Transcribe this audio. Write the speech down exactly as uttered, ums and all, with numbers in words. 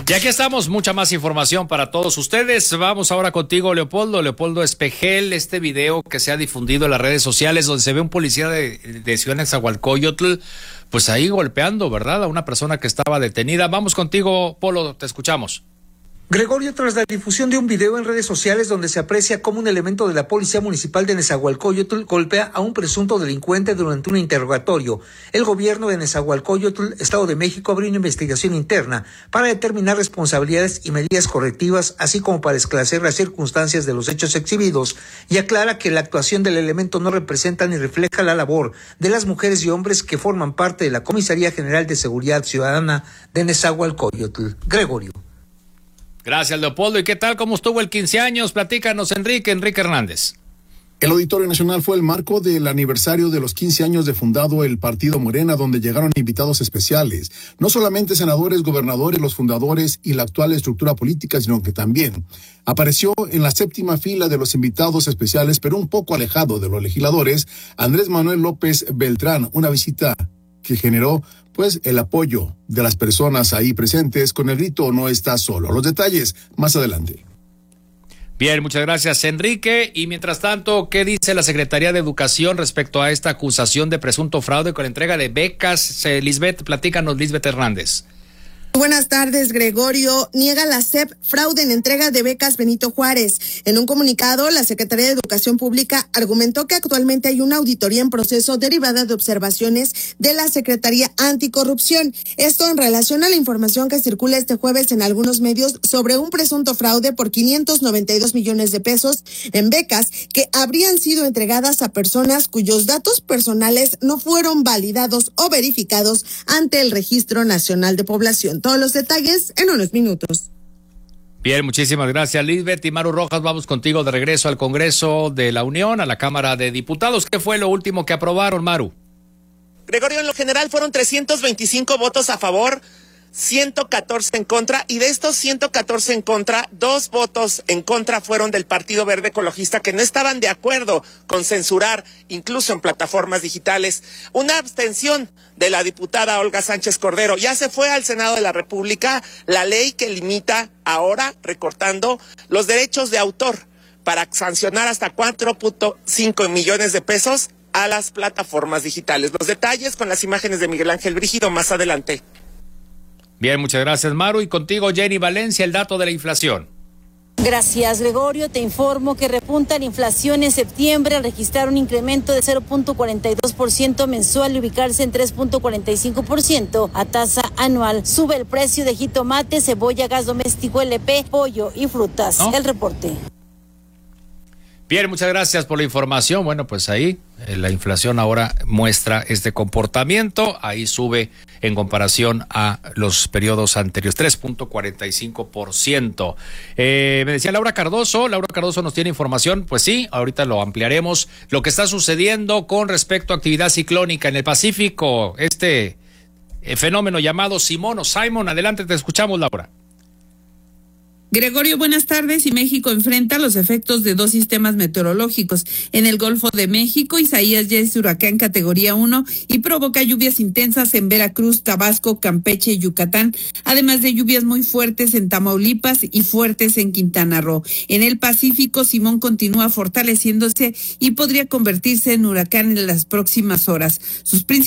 Y aquí estamos, mucha más información para todos ustedes. Vamos ahora contigo, Leopoldo. Leopoldo Espejel, este video que se ha difundido en las redes sociales donde se ve un policía de, de Ciudad Nezahualcóyotl, pues ahí golpeando, ¿verdad?, a una persona que estaba detenida. Vamos contigo, Polo, te escuchamos. Gregorio, tras la difusión de un video en redes sociales donde se aprecia cómo un elemento de la Policía Municipal de Nezahualcóyotl golpea a un presunto delincuente durante un interrogatorio, el gobierno de Nezahualcóyotl, Estado de México, abrió una investigación interna para determinar responsabilidades y medidas correctivas, así como para esclarecer las circunstancias de los hechos exhibidos, y aclara que la actuación del elemento no representa ni refleja la labor de las mujeres y hombres que forman parte de la Comisaría General de Seguridad Ciudadana de Nezahualcóyotl. Gregorio. Gracias, Leopoldo. ¿Y qué tal? ¿Cómo estuvo el quince años? Platícanos, Enrique, Enrique Hernández. El Auditorio Nacional fue el marco del aniversario de los quince años de fundado el Partido Morena, donde llegaron invitados especiales, no solamente senadores, gobernadores, los fundadores y la actual estructura política, sino que también apareció en la séptima fila de los invitados especiales, pero un poco alejado de los legisladores, Andrés Manuel López Beltrán, una visita que generó pues el apoyo de las personas ahí presentes con el grito "no estás solo". Los detalles más adelante. Bien, muchas gracias, Enrique. Y mientras tanto, ¿qué dice la Secretaría de Educación respecto a esta acusación de presunto fraude con la entrega de becas? Eh, Lisbeth, platícanos, Lisbeth Hernández. Buenas tardes, Gregorio. Niega la S E P fraude en entrega de becas Benito Juárez. En un comunicado, la Secretaría de Educación Pública argumentó que actualmente hay una auditoría en proceso derivada de observaciones de la Secretaría Anticorrupción. Esto en relación a la información que circula este jueves en algunos medios sobre un presunto fraude por quinientos noventa y dos millones de pesos en becas que habrían sido entregadas a personas cuyos datos personales no fueron validados o verificados ante el Registro Nacional de Población. Todos los detalles en unos minutos. Bien, muchísimas gracias, Lisbeth. Y Maru Rojas, vamos contigo de regreso al Congreso de la Unión, a la Cámara de Diputados. ¿Qué fue lo último que aprobaron, Maru? Gregorio, en lo general fueron trescientos veinticinco votos a favor, ciento catorce en contra, y de estos ciento catorce en contra, dos votos en contra fueron del Partido Verde Ecologista, que no estaban de acuerdo con censurar, incluso en plataformas digitales. Una abstención de la diputada Olga Sánchez Cordero. Ya se fue al Senado de la República la ley que limita ahora, recortando los derechos de autor para sancionar hasta cuatro punto cinco millones de pesos a las plataformas digitales. Los detalles con las imágenes de Miguel Ángel Brígido más adelante. Bien, muchas gracias, Maru. Y contigo, Jenny Valencia, el dato de la inflación. Gracias, Gregorio. Te informo que repunta la inflación en septiembre al registrar un incremento de cero punto cuarenta y dos por ciento mensual y ubicarse en tres punto cuarenta y cinco por ciento a tasa anual. Sube el precio de jitomate, cebolla, gas doméstico, L P, pollo y frutas. ¿No? El reporte. Bien, muchas gracias por la información. Bueno, pues ahí eh, la inflación ahora muestra este comportamiento. Ahí sube en comparación a los periodos anteriores, tres punto cuarenta y cinco por ciento. Eh, me decía Laura Cardoso, Laura Cardoso nos tiene información. Pues sí, ahorita lo ampliaremos. Lo que está sucediendo con respecto a actividad ciclónica en el Pacífico, este eh, fenómeno llamado Simón o Simon. Adelante, te escuchamos, Laura. Gregorio, buenas tardes. Y México enfrenta los efectos de dos sistemas meteorológicos. En el Golfo de México, Isaías ya es huracán categoría uno y provoca lluvias intensas en Veracruz, Tabasco, Campeche y Yucatán, además de lluvias muy fuertes en Tamaulipas y fuertes en Quintana Roo. En el Pacífico, Simón continúa fortaleciéndose y podría convertirse en huracán en las próximas horas. Sus principales